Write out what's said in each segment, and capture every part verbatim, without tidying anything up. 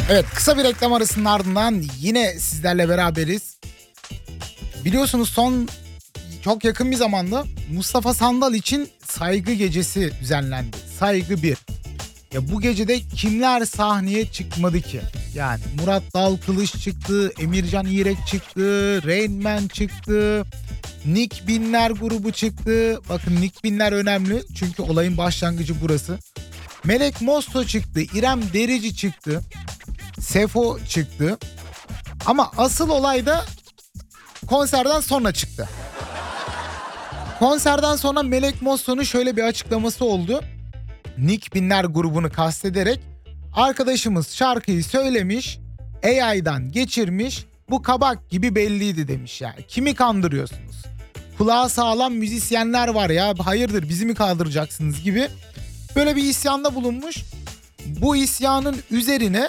Evet, kısa bir reklam arasının ardından yine sizlerle beraberiz. Biliyorsunuz son çok yakın bir zamanda Mustafa Sandal için saygı gecesi düzenlendi. Saygı bir. Ya bu gecede kimler sahneye çıkmadı ki? Yani Murat Dalkılıç çıktı, Emircan İrek çıktı, Rain Man çıktı, Nick Binler grubu çıktı. Bakın Nick Binler önemli çünkü olayın başlangıcı burası. Melek Mosso çıktı, İrem Derici çıktı, Sefo çıktı. Ama asıl olay da konserden sonra çıktı. Konserden sonra Melek Mosso'nun şöyle bir açıklaması oldu. Nick Binler grubunu kastederek arkadaşımız şarkıyı söylemiş, A I'dan geçirmiş, bu kabak gibi belliydi demiş yani. Kimi kandırıyorsunuz? Kulağı sağlam müzisyenler var ya, hayırdır bizi mi kaldıracaksınız gibi böyle bir isyanda bulunmuş. Bu isyanın üzerine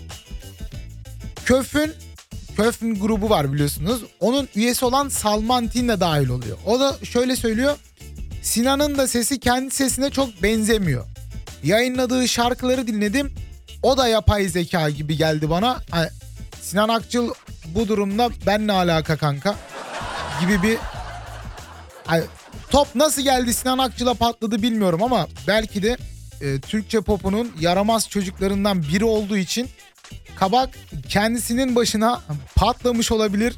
Köf'ün Köf'ün grubu var biliyorsunuz. Onun üyesi olan Salman Tin de dahil oluyor. O da şöyle söylüyor. Sinan'ın da sesi kendi sesine çok benzemiyor. Yayınladığı şarkıları dinledim. O da yapay zeka gibi geldi bana. Yani Sinan Akçıl bu durumda ben ne alaka kanka gibi bir... Yani top nasıl geldi Sinan Akçıl'a patladı bilmiyorum ama belki de e, Türkçe popunun yaramaz çocuklarından biri olduğu için kabak kendisinin başına patlamış olabilir.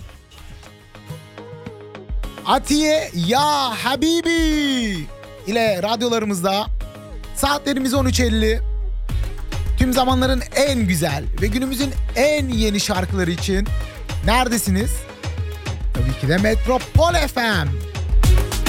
Atiye Ya Habibi ile radyolarımızda saatlerimiz on üç elli. Tüm zamanların en güzel ve günümüzün en yeni şarkıları için neredesiniz? Tabii ki de Metropol F M.